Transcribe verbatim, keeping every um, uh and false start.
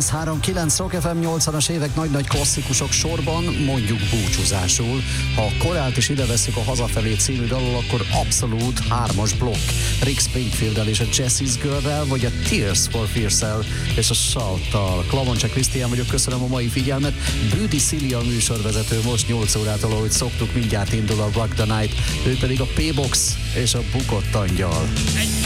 száz három kilenc Rock ef em nyolcvanas évek nagy-nagy klasszikusok sorban, mondjuk búcsúzásul. Ha a korált is ide vesszük a Hazafelé című dalol, akkor abszolút hármas blokk. Rick Springfield-el és a Jessie's Girl-rel, vagy a Tears for Fears-el és a Shout-tal. Klamoncsa Krisztián vagyok, köszönöm a mai figyelmet. Bődi Szili a műsorvezető, most nyolc órától, ahogy szoktuk, mindjárt indul a Rock the Night, ő pedig a P-Box és a Bukott Angyal.